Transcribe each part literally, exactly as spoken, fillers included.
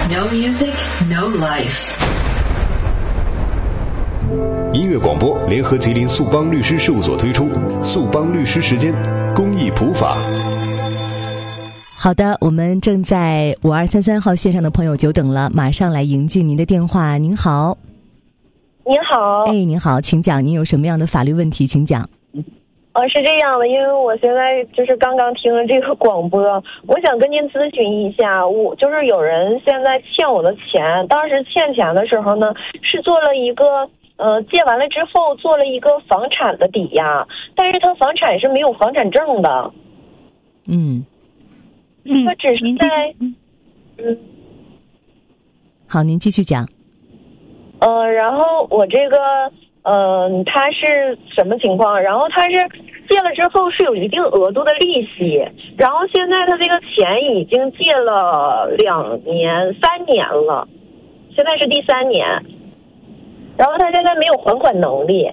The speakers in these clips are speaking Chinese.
No music, no life。 音乐广播联合吉林速邦律师事务所推出速邦律师时间公益普法。 好的，我们正在五二三三号线上的朋友久等了，马上来迎进您的电话。您好。 您好。 哎，您好，请讲，您有什么样的法律问题请讲。 呃，是这样的，因为我现在就是刚刚听了这个广播，我想跟您咨询一下，我就是有人现在欠我的钱，当时欠钱的时候呢，是做了一个呃借完了之后做了一个房产的抵押，但是他房产是没有房产证的。 嗯， 他只是在嗯， 好，您继续讲。 呃，然后我这个。嗯，他是什么情况？然后他是借了之后是有一定额度的利息，然后现在他这个钱已经借了两年、三年了，现在是第三年，然后他现在没有还款能力。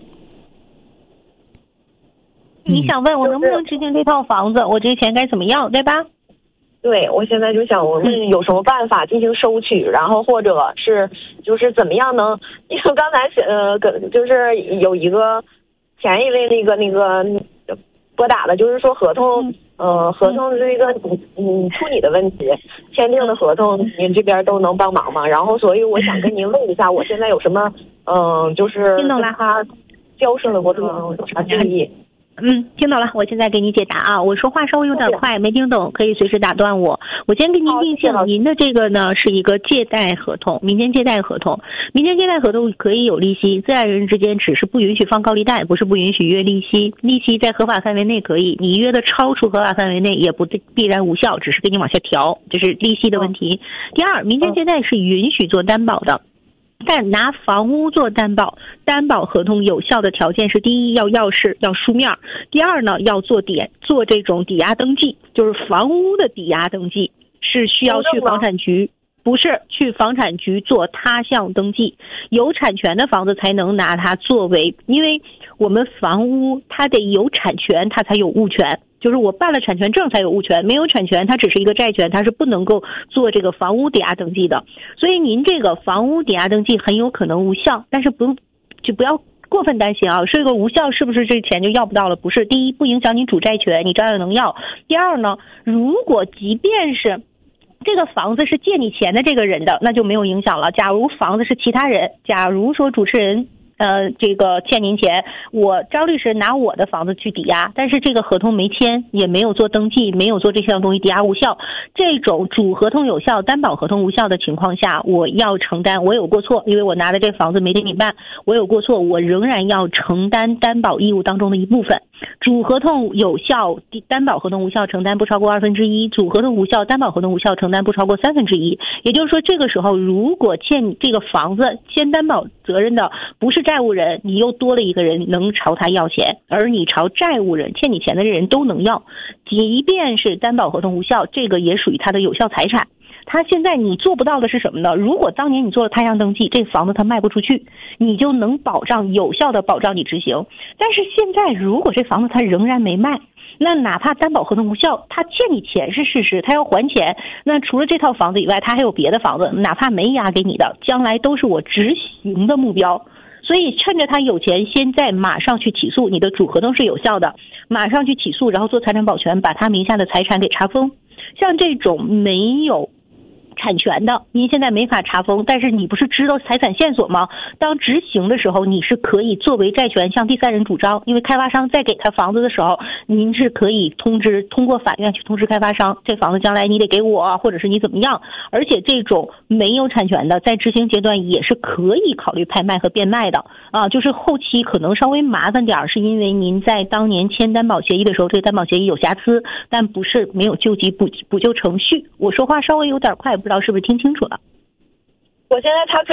你想问我能不能执行这套房子？我这钱该怎么样，对吧？ 对，我现在就想我问有什么办法进行收取，然后或者是就是怎么样能，因为刚才呃就是有一个前一位那个那个拨打的，就是说合同呃合同这个嗯处理的问题，签订的合同您这边都能帮忙吗？然后所以我想跟您问一下，我现在有什么嗯、呃、就是跟他交涉的过程中有啥建议？ 嗯，听懂了，我现在给你解答啊。我说话稍微有点快，没听懂可以随时打断我。我先给您定性，您的这个呢是一个借贷合同，民间借贷合同。民间借贷合同可以有利息，自然人之间只是不允许放高利贷，不是不允许约利息。利息在合法范围内可以，你约的超出合法范围内也不必然无效，只是给你往下调，这是利息的问题。第二，民间借贷是允许做担保的。但拿房屋做担保，担保合同有效的条件是：第一，要钥匙，要书面；第二呢，要做抵做这种抵押登记，就是房屋的抵押登记是需要去房产局，不是去房产局做他项登记，有产权的房子才能拿它作为，因为我们房屋它得有产权，它才有物权。就是我办了产权证才有物权，没有产权它只是一个债权，它是不能够做这个房屋抵押登记的。所以您这个房屋抵押登记很有可能无效，但是不用就不要过分担心啊，这个无效是不是这钱就要不到了？不是，第一不影响你主债权，你照样能要。第二呢，如果即便是这个房子是借你钱的这个人的，那就没有影响了。假如房子是其他人，假如说主持人呃，这个欠您钱，我张律师拿我的房子去抵押，但是这个合同没签，也没有做登记，没有做这项东西，抵押无效。这种主合同有效，担保合同无效的情况下，我要承担，我有过错，因为我拿的这房子没给你办，我有过错，我仍然要承担担保义务当中的一部分。主合同有效，担保合同无效承担不超过二分之一；主合同无效，担保合同无效承担不超过三分之一。也就是说，这个时候如果欠你这个房子签担保责任的不是债务人，你又多了一个人能朝他要钱，而你朝债务人欠你钱的人都能要。即便是担保合同无效，这个也属于他的有效财产。他现在你做不到的是什么呢？如果当年你做了他项登记，这房子他卖不出去，你就能保障有效的保障你执行。但是现在如果这房子他仍然没卖，那哪怕担保合同无效，他欠你钱是事实，他要还钱，那除了这套房子以外，他还有别的房子，哪怕没押给你的，将来都是我执行的目标。所以趁着他有钱，现在马上去起诉，你的主合同是有效的，马上去起诉，然后做财产保全，把他名下的财产给查封。像这种没有产权的，您现在没法查封，但是你不是知道财产线索吗？当执行的时候，你是可以作为债权向第三人主张，因为开发商在给他房子的时候，您是可以通知，通过法院去通知开发商，这房子将来你得给我，或者是你怎么样。而且这种没有产权的，在执行阶段也是可以考虑拍卖和变卖的啊，就是后期可能稍微麻烦点，是因为您在当年签担保协议的时候，这个担保协议有瑕疵，但不是没有救济补补救程序。我说话稍微有点快，不知道是不是听清楚了？ 我现在他可以